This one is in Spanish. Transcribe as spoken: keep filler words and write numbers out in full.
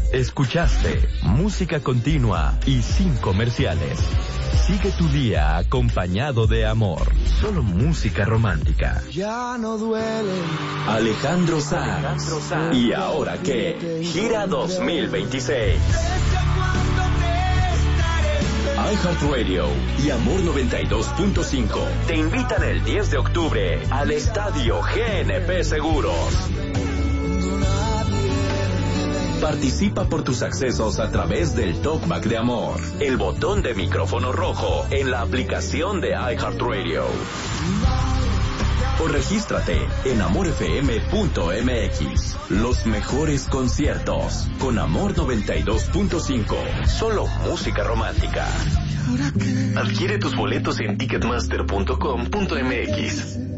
Escuchaste música continua y sin comerciales. Sigue tu día acompañado de amor. Solo música romántica. Ya no duele. Alejandro Sanz. ¿Y ahora qué? Gira dos mil veintiséis. iHeartRadio y Amor noventa y dos punto cinco te invitan el diez de octubre al Estadio G N P Seguros. Participa por tus accesos a través del Talkback de Amor, el botón de micrófono rojo en la aplicación de iHeartRadio. O regístrate en amor f m punto m x. Los mejores conciertos con Amor noventa y dos punto cinco. Solo música romántica. Adquiere tus boletos en ticketmaster punto com punto m x.